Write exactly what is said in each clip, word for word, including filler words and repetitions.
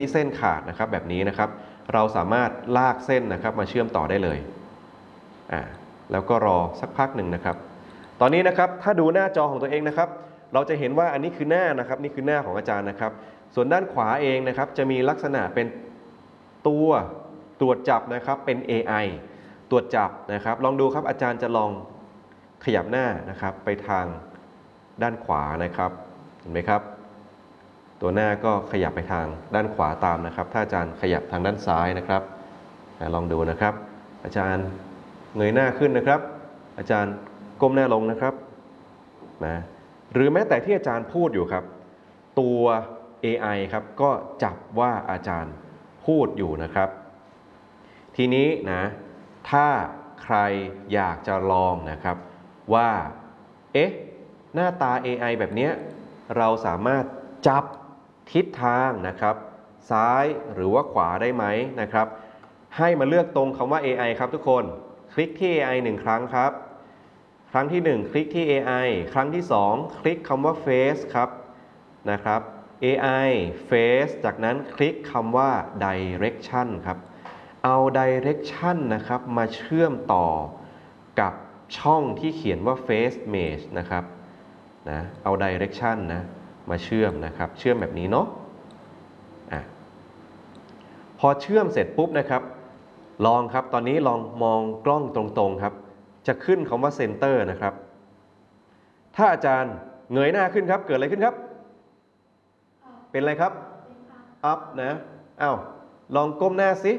ที่เส้นขาดนะครับแบบนี้นะครับเราสามารถลากเส้นนะครับมาเชื่อมต่อได้เลยอ่าแล้วก็รอสักพักหนึ่งนะครับตอนนี้นะครับถ้าดูหน้าจอของตัวเองนะครับเราจะเห็นว่าอันนี้คือหน้านะครับนี่คือหน้าของอาจารย์นะครับส่วนด้านขวาเองนะครับจะมีลักษณะเป็นตัวตรวจจับนะครับเป็น เอ ไอ ตรวจจับนะครับลองดูครับอาจารย์จะลองขยับหน้านะครับไปทางด้านขวานะครับเห็นไหมครับตัวหน้าก็ขยับไปทางด้านขวาตามนะครับถ้าอาจารย์ขยับทางด้านซ้ายนะครับลองดูนะครับอาจารย์เงยหน้าขึ้นนะครับอาจารย์ก้มหน้าลงนะครับนะหรือแม้แต่ที่อาจารย์พูดอยู่ครับตัว เอ ไอ ครับก็จับว่าอาจารย์พูดอยู่นะครับทีนี้นะถ้าใครอยากจะลองนะครับว่าเอ๊ะหน้าตา เอ ไอ แบบนี้เราสามารถจับทิศทางนะครับซ้ายหรือว่าขวาได้ไหมนะครับให้มาเลือกตรงคำว่า เอ ไอ ครับทุกคนคลิกที่ เอ ไอ หนึ่งครั้งครับครั้งที่หนึ่งคลิกที่ เอ ไอ ครั้งที่สองคลิกคำว่า Face ครับนะครับ เอ ไอ Face จากนั้นคลิกคำว่า Direction ครับเอา Direction นะครับมาเชื่อมต่อกับช่องที่เขียนว่า Face Mesh นะครับนะเอา Direction นะมาเชื่อมนะครับเชื่อมแบบนี้เนาะอ่ะพอเชื่อมเสร็จปุ๊บนะครับลองครับตอนนี้ลองมองกล้องตรงๆครับจะขึ้นคำว่า Center นะครับถ้าอาจารย์เงยหน้าขึ้นครับเกิดอะไรขึ้นครับเป็นอะไรครับ up นะอ้าวลองก้มหน้าสิ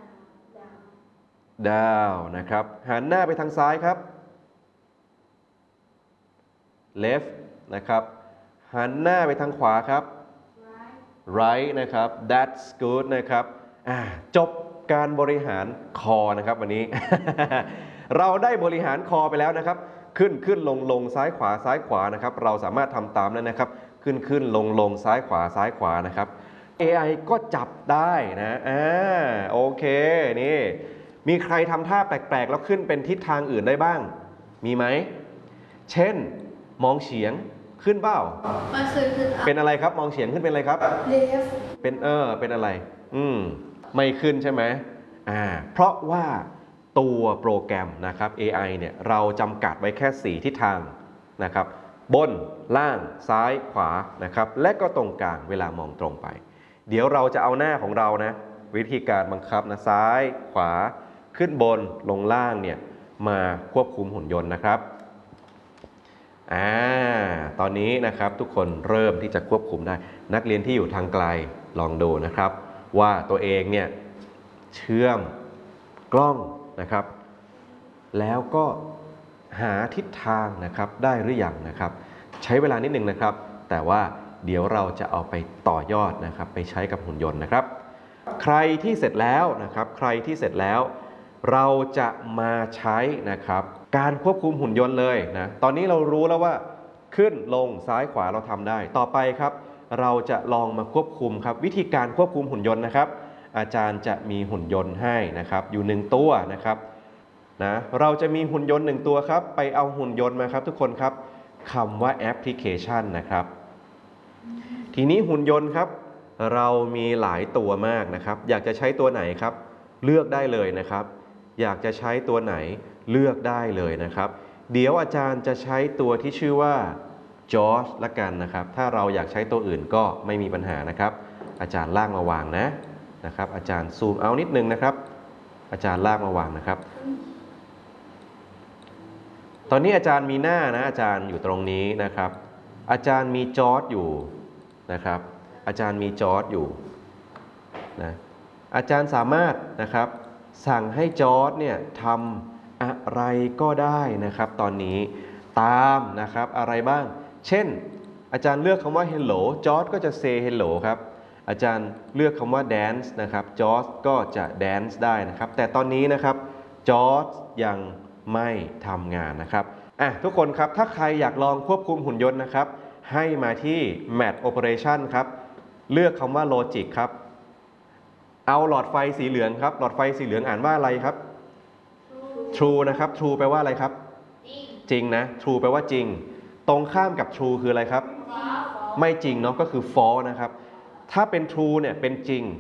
down นะครับหันหน้าไปทางซ้ายครับ left นะครับหันหน้าไปทางขวาครับ right นะครับ that's good นะครับจบการบริหารคอนะครับวันนี้ เราได้บริหารคอไปแล้วนะครับขึ้นขึ้นลงลงซ้ายขวาซ้ายขวานะครับเราสามารถทำตามแล้วนะครับขึ้นขึ้นลงลงซ้ายขวาซ้ายขวานะครับ เอ ไอ ก็จับได้นะอ่าโอเคนี่มีใครทำท่าแปลกๆแล้วขึ้นเป็นทิศทางอื่นได้บ้างมีไหมเช่นมองเฉียงขึ้นเปล่าเป็นอะไรครับมองเฉียงขึ้นเป็นอะไรครับ left เป็นเออเป็นอะไรอืมไม่ขึ้นใช่ไหมอ่าเพราะว่าตัวโปรแกรมนะครับ เอ ไอ เนี่ยเราจำกัดไว้แค่สี่ทิศทางนะครับบนล่างซ้ายขวานะครับและก็ตรงกลางเวลามองตรงไปเดี๋ยวเราจะเอาหน้าของเรานะวิธีการบังคับนะซ้ายขวาขึ้นบนลงล่างเนี่ยมาควบคุมหุ่นยนต์นะครับอ่าตอนนี้นะครับทุกคนเริ่มที่จะควบคุมได้นักเรียนที่อยู่ทางไกลลองดูนะครับว่าตัวเองเนี่ยเชื่อมกล้องนะครับแล้วก็หาทิศทางนะครับได้หรือยังนะครับใช้เวลานิดนึงนะครับแต่ว่าเดี๋ยวเราจะเอาไปต่อยอดนะครับไปใช้กับหุ่นยนต์นะครับใครที่เสร็จแล้วนะครับใครที่เสร็จแล้วเราจะมาใช้นะครับการควบคุมหุ่นยนต์เลยนะตอนนี้เรารู้แล้วว่าขึ้นลงซ้ายขวาเราทำได้ต่อไปครับเราจะลองมาควบคุมครับวิธีการควบคุมหุ่นยนต์นะครับอาจารย์จะมีหุ่นยนต์ให้นะครับอยู่หนึ่งตัวนะครับนะเราจะมีหุ่นยนต์หนึ่งตัวครับไปเอาหุ่นยนต์มาครับทุกคนครับคำว่าแอปพลิเคชันนะครับทีนี้หุ่นยนต์ครับเรามีหลายตัวมากนะครับอยากจะใช้ตัวไหนครับเลือกได้เลยนะครับอยากจะใช้ตัวไหนเลือกได้เลยนะครับเดี๋ยวอาจารย์จะใช้ตัวที่ชื่อว่าจอร์จละกันนะครับถ้าเราอยากใช้ตัวอื่นก็ไม่มีปัญหานะครับอาจารย์ลากมาวางนะนะครับอาจารย์ซูมเอานิดนึงนะครับอาจารย์ลากมาวางนะครับตอนนี้อาจารย์มีหน้านะอาจารย์อยู่ตรงนี้นะครับอาจารย์มีจอร์จอยู่นะครับอาจารย์มีจอร์จอยู่นะอาจารย์สามารถนะครับสั่งให้จอร์จเนี่ยทำอะไรก็ได้นะครับตอนนี้ตามนะครับอะไรบ้างเช่นอาจารย์เลือกคำว่า hello จอร์จก็จะ say hello ครับอาจารย์เลือกคำว่า dance นะครับจอร์จก็จะ dance ได้นะครับแต่ตอนนี้นะครับจอร์จยังไม่ทำงานนะครับอ่ะทุกคนครับถ้าใครอยากลองควบคุมหุ่นยนต์นะครับให้มาที่ Math Operation ครับเลือกคำว่า Logic ครับเอาหลอดไฟสีเหลืองครับหลอดไฟสีเหลืองอ่านว่าอะไรครับ True นะครับ True แปลว่าอะไรครับจริงนะ True แปลว่าจริงตรงข้ามกับ True คืออะไรครับไม่จริงเนาะก็คือ False นะครับถ้าเป็น True เนี่ยเป็นจริง